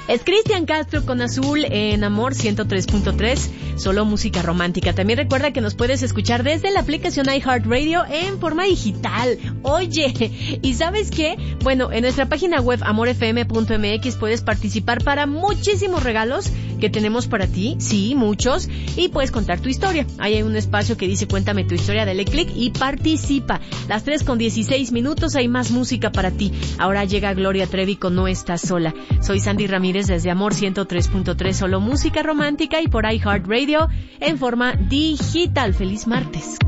Es Cristian Castro con Azul en Amor 103.3, solo música romántica. También recuerda que nos puedes escuchar desde la aplicación iHeartRadio en forma digital. Oye, ¿y sabes qué? Bueno, en nuestra página web amorfm.mx puedes participar para muchísimos regalos que tenemos para ti, sí, muchos, y puedes contar tu historia. Ahí hay un espacio que dice cuéntame tu historia, dale clic y participa. Las 3:16 hay más música para ti. Ahora llega Gloria Trevi con No Estás Sola. Soy Sandy Ramírez desde Amor 103.3, solo música romántica y por iHeartRadio en forma digital. ¡Feliz martes!